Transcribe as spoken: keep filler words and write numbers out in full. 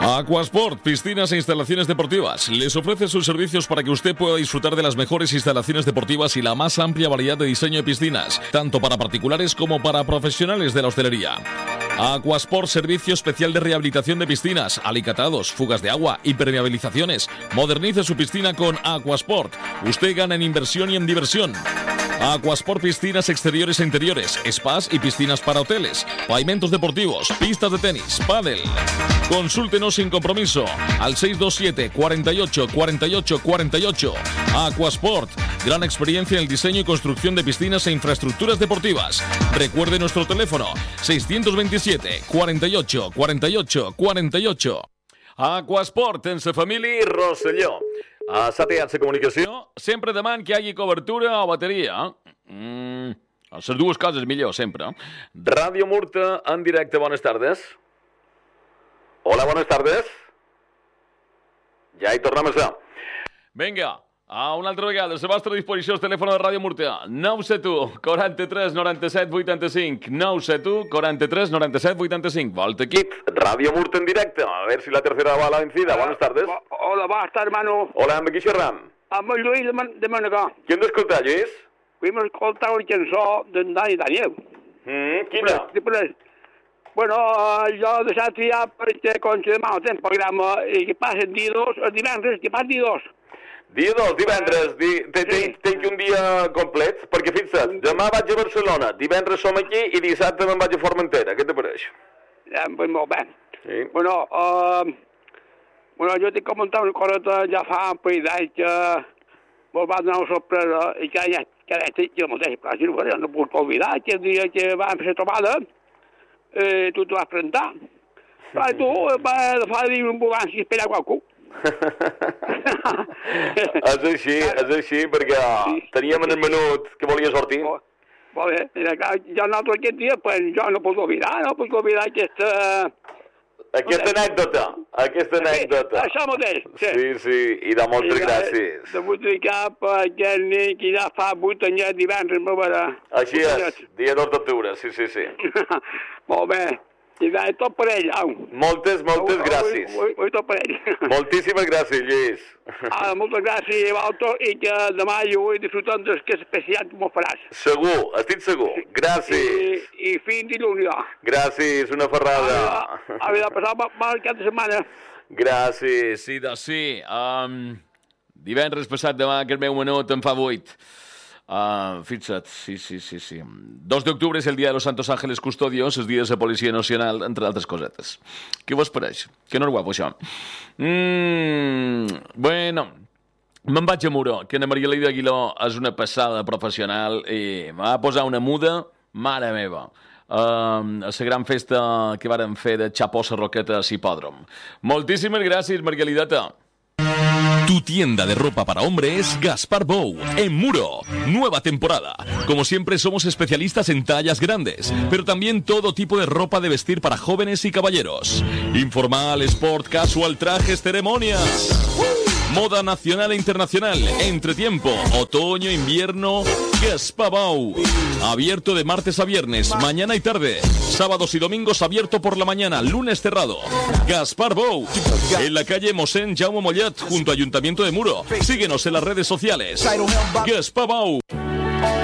Aquasport, piscinas e instalaciones deportivas. Les ofrece sus servicios para que usted pueda disfrutar de las mejores instalaciones deportivas y la más amplia variedad de diseño de piscinas, tanto para particulares como para profesionales de la hostelería. Aquasport, servicio especial de rehabilitación de piscinas, alicatados, fugas de agua, impermeabilizaciones. Modernice su piscina con Aquasport. Usted gana en inversión y en diversión. Aquasport, piscinas exteriores e interiores, spas y piscinas para hoteles, pavimentos deportivos, pistas de tenis, pádel. Consúltenos sin compromiso al seis dos siete, cuarenta y ocho, cuarenta y ocho, cuarenta y ocho. Aquasport, gran experiencia en el diseño y construcción de piscinas e infraestructuras deportivas. Recuerde nuestro teléfono seiscientos veintisiete, cuarenta y ocho, cuarenta y ocho, cuarenta y ocho. Aquasport, en sa família Rosselló. A S A T de Comunicació, sempre deman que hi hagi cobertura o bateria. Mm, les dues coses millor, sempre. Ràdio Murta, en directe, bones tardes. Hola, bones tardes. Ja hi tornem a ser. Vinga, a una altra vegada, a la vostra disposició el telèfon de Ràdio Murta. nou set u, quaranta-tres, noranta-set, vuitanta-cinc. nou set u, quaranta-tres, noranta-set, vuitanta-cinc. Volta aquí, Ràdio Murta en directe. A ver si la tercera va a la vencida. Buenas tardes. Hola, buenas tardes, hermano. Hola, amb qui xerram? Amb el Lluís de, Man de Manacor. Qui hem d'escoltar, Lluís? Hem escoltat una cançó d'en Dani Daniel. Mm, quina? Bueno, jo he deixat ja perquè com que demà no tens programa i que passen dia dos, el divendres, que passen dia dos. Dia dos, divendres, di, te, te, sí. Tenc un dia complet, perquè fixa't, demà vaig a Barcelona, divendres som aquí i dissabte me'n vaig a Formentera. Què te pareix? Ja, pues molt bé. Sí. Bueno, uh, bueno, jo t'he comentat una cosa ja fa un parell d'anys que mos va donar una sorpresa i que ja, que ja estic jo mateix, però si no, no puc oblidar que el dia que vam fer trobada, eh, tu t'ho vas presentar. Però tu vas fa dir un bolant si espera qualcú. És així, és així, perquè teníem en el menut que volia sortir. Molt bé, mira, jo nosaltres aquest dia, pues, jo no puc oblidar, no puc oblidar aquesta... Aquesta anècdota, aquesta anècdota. Sí, això mateix. Sí, sí, sí, i de moltes gràcies. De multiplicar per aquest nen que ja fa vuit anys divendres, no veurà. Així és, dia dos d'octubre, sí, sí, sí. Molt bé. I de tot per ell, au. Moltes, moltes gràcies. Vull tot per ell. Moltíssimes gràcies, Lluís. Ah, moltes gràcies, Valto, i que demà jo vull disfrutar d'aquest especial que m'ho faràs. Segur, estic segur. Gràcies. I, i fins dilluns, ja. Gràcies, una ferrada. A veure, passar mal cap de setmana. Gràcies, sí, de sí. Um, divendres passat demà, que el meu menut em fa vuit. Uh, fixa't, sí, sí, sí, sí. dos d'octubre és el dia de los Santos Ángeles Custodios, el dia de la Policia Nacional, entre altres cosetes. Què vos pareix? Que no és guapo, això. Mm, bueno, me'n vaig a Muro, que na Maria Leida Aguiló és una passada professional i m'ha posat una muda, mare meva. Uh, a la gran festa que varen fer de Chapó Sarroqueta a Hipòdrom. Moltíssimes gràcies, Margalidata. Tu tienda de ropa para hombre es Gaspar Bou, en Muro. Nueva temporada. Como siempre somos especialistas en tallas grandes, pero también todo tipo de ropa de vestir para jóvenes y caballeros. Informal, sport, casual, trajes, ceremonias. Moda nacional e internacional, entretiempo, otoño, invierno, Gaspar Bou. Abierto de martes a viernes, mañana y tarde. Sábados y domingos abierto por la mañana, lunes cerrado. Gaspar Bou, en la calle Mosén Jaume Mollet, junto a Ayuntamiento de Muro. Síguenos en las redes sociales. Gaspar Bou.